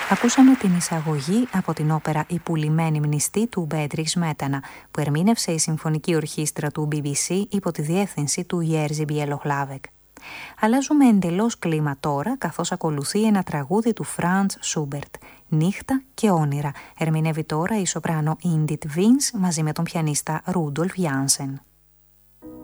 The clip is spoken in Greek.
Ακούσαμε την εισαγωγή από την όπερα «Η πουλημένη μνηστή» του Μπέτριχ Σμέτανα, που ερμήνευσε η Συμφωνική Ορχήστρα του BBC υπό τη διεύθυνση του Jerzy Bieloglavek. Αλλάζουμε εντελώς κλίμα τώρα, καθώς ακολουθεί ένα τραγούδι του Φραντς Σούμπερτ, «Νύχτα και όνειρα». Ερμηνεύει τώρα η σοπράνο Indit Vins μαζί με τον πιανίστα Ρούντολφ Γιάνσεν.